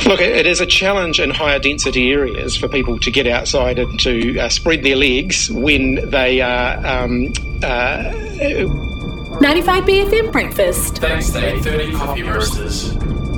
Look, it is a challenge in higher density areas for people to get outside and to spread their legs when they are... 95 BFM breakfast. Thanks to 830 Coffee Roasters.